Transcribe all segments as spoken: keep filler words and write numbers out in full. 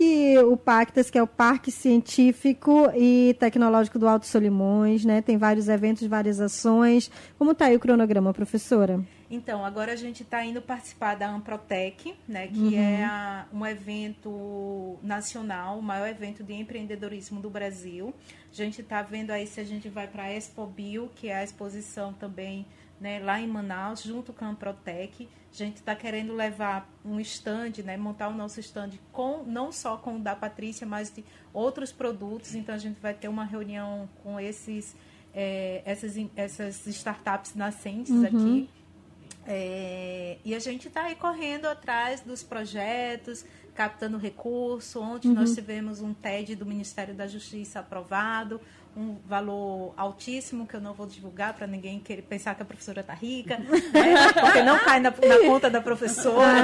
que o Pactas, que é o Parque Científico e Tecnológico do Alto Solimões, né? Tem vários eventos, várias ações. Como está aí o cronograma, professora? Então, agora a gente está indo participar da Amprotec, né, que Uhum. é a, um evento nacional, o maior evento de empreendedorismo do Brasil. A gente está vendo aí se a gente vai para a Expobio, que é a exposição também, né, lá em Manaus, junto com a Amprotec. A gente está querendo levar um stand, né, montar o nosso stand com, não só com o da Patrícia, mas de outros produtos. Então, a gente vai ter uma reunião com esses, é, essas, essas startups nascentes Uhum. aqui. É, e a gente está aí correndo atrás dos projetos, captando recurso. Ontem uhum. nós tivemos um T E D do Ministério da Justiça aprovado, um valor altíssimo, que eu não vou divulgar para ninguém querer pensar que a professora está rica, né? Porque não cai na, na conta da professora.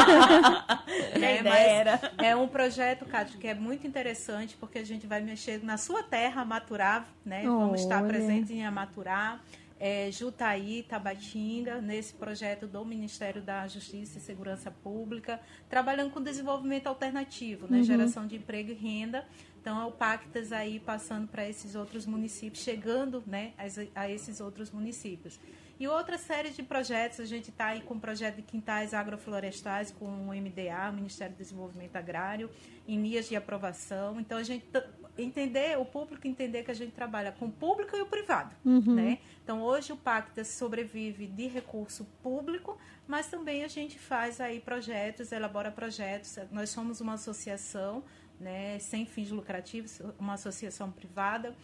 é, mas é um projeto, Cátia, que é muito interessante, porque a gente vai mexer na sua terra, Amaturá, né? Oh, vamos estar olha. presentes em Amaturá. É, Jutaí, Tabatinga, nesse projeto do Ministério da Justiça e Segurança Pública, trabalhando com desenvolvimento alternativo, né, uhum. geração de emprego e renda. Então, é o Pactas aí passando para esses outros municípios, chegando, né, a, a esses outros municípios. E outra série de projetos, a gente está aí com o projeto de quintais agroflorestais com o M D A, o Ministério do Desenvolvimento Agrário, em linhas de aprovação. Então, a gente entender, o público entender que a gente trabalha com o público e o privado, uhum. né? Então, hoje o Pactas sobrevive de recurso público, mas também a gente faz aí projetos, elabora projetos. Nós somos uma associação, né, sem fins lucrativos, uma associação privada,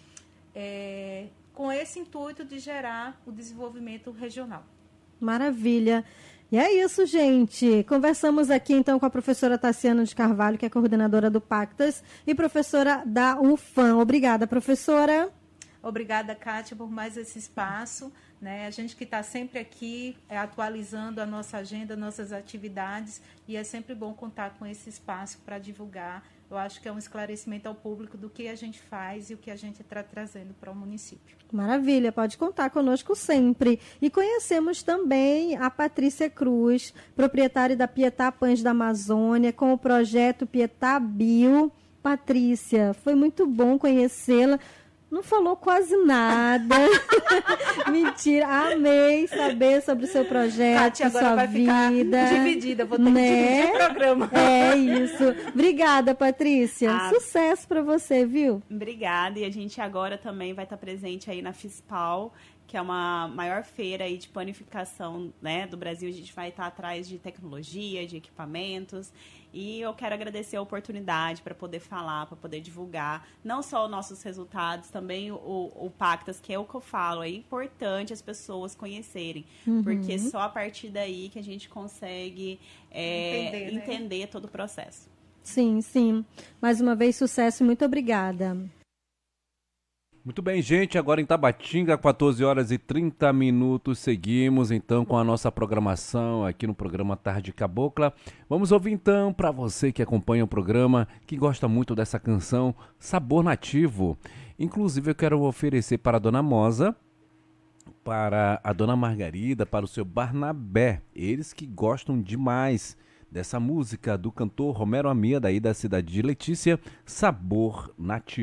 é, com esse intuito de gerar o desenvolvimento regional. Maravilha. E é isso, gente. Conversamos aqui, então, com a professora Tassiana de Carvalho, que é coordenadora do Pactas, e professora da UFAM. Obrigada, professora. Obrigada, Kátia, por mais esse espaço. Né? A gente que está sempre aqui é, atualizando a nossa agenda, nossas atividades, e é sempre bom contar com esse espaço para divulgar. Eu acho que é um esclarecimento ao público do que a gente faz e o que a gente está trazendo para o município. Maravilha, pode contar conosco sempre. E conhecemos também a Patrícia Cruz, proprietária da Pietá Pães da Amazônia, com o projeto Pietá Bio. Patrícia, foi muito bom conhecê-la. Não falou quase nada. Mentira, amei saber sobre o seu projeto, Kátia, agora sua vai vida. Ficar dividida, vou ter né? que dividir o programa. É isso. Obrigada, Patrícia. Ah, sucesso para você, viu? Obrigada. E a gente agora também vai estar presente aí na FISPAL, que é uma maior feira aí de panificação, né, do Brasil. A gente vai estar atrás de tecnologia, de equipamentos. E eu quero agradecer a oportunidade para poder falar, para poder divulgar, não só os nossos resultados, também o, o Pactas, que é o que eu falo, é importante as pessoas conhecerem, uhum. porque só a partir daí que a gente consegue é, entender, né? entender todo o processo. Sim, sim. Mais uma vez, sucesso e muito obrigada. Muito bem, gente, agora em Tabatinga, quatorze horas e trinta minutos, seguimos então com a nossa programação aqui no programa Tarde Cabocla. Vamos ouvir então, para você que acompanha o programa, que gosta muito dessa canção, Sabor Nativo. Inclusive eu quero oferecer para a Dona Moza, para a Dona Margarida, para o seu Barnabé, eles que gostam demais dessa música do cantor Romero Amia, daí da cidade de Letícia, Sabor Nativo.